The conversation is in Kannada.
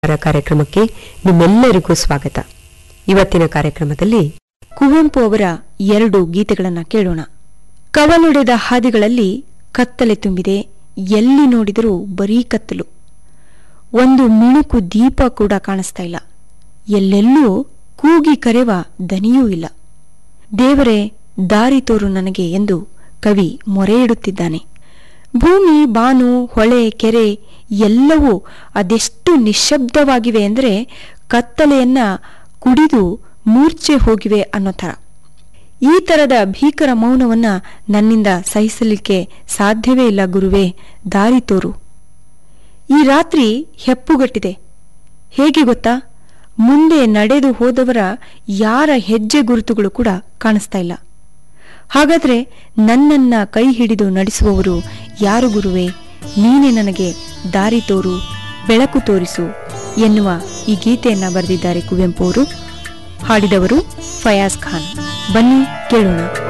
ಕಾರ್ಯಕ್ರಮಕ್ಕೆ ನಿಮ್ಮೆಲ್ಲರಿಗೂ ಸ್ವಾಗತ. ಇವತ್ತಿನ ಕಾರ್ಯಕ್ರಮದಲ್ಲಿ ಕುವೆಂಪು ಅವರ 2 ಗೀತೆಗಳನ್ನು ಕೇಳೋಣ. ಕವಲೊಡೆದ ಹಾದಿಗಳಲ್ಲಿ ಕತ್ತಲೆ ತುಂಬಿದೆ, ಎಲ್ಲಿ ನೋಡಿದರೂ ಬರೀ ಕತ್ತಲು. ಒಂದು ಮಿಣುಕು ದೀಪ ಕೂಡ ಕಾಣಿಸ್ತಾ ಇಲ್ಲ, ಎಲ್ಲೆಲ್ಲೂ ಕೂಗಿ ಕರೆವ ದನಿಯೂ ಇಲ್ಲ. ದೇವರೇ ದಾರಿ ತೋರು ನನಗೆ ಎಂದು ಕವಿ ಮೊರೆ ಇಡುತ್ತಿದ್ದಾನೆ. ಭೂಮಿ, ಬಾನು, ಹೊಳೆ, ಕೆರೆ ಎಲ್ಲವೂ ಅದೆಷ್ಟು ನಿಶ್ಶಬ್ದವಾಗಿವೆ ಎಂದರೆ ಕತ್ತಲೆಯನ್ನ ಕುಡಿದು ಮೂರ್ಛೆ ಹೋಗಿವೆ ಅನ್ನೋ ಥರ. ಈ ಥರದ ಭೀಕರ ಮೌನವನ್ನ ನನ್ನಿಂದ ಸಹಿಸಲಿಕ್ಕೆ ಸಾಧ್ಯವೇ ಇಲ್ಲ ಗುರುವೇ, ದಾರಿ ತೋರು. ಈ ರಾತ್ರಿ ಹೆಪ್ಪುಗಟ್ಟಿದೆ. ಹೇಗೆ ಗೊತ್ತಾ? ಮುಂದೆ ನಡೆದು ಹೋದವರ ಯಾರ ಹೆಜ್ಜೆ ಗುರುತುಗಳು ಕೂಡ ಕಾಣಿಸ್ತಾ ಇಲ್ಲ. ಹಾಗಾದ್ರೆ ನನ್ನನ್ನ ಕೈ ಹಿಡಿದು ನಡೆಸುವವರು ಯಾರು ಗುರುವೇ? ನೀನೇ ನನಗೆ ದಾರಿ ತೋರು, ಬೆಳಕು ತೋರಿಸು ಎನ್ನುವ ಈ ಗೀತೆಯನ್ನ ಬರೆದಿದ್ದಾರೆ ಕುವೆಂಪು ಅವರು. ಹಾಡಿದವರು ಫಯಾಜ್ ಖಾನ್. ಬನ್ನಿ ಕೇಳೋಣ.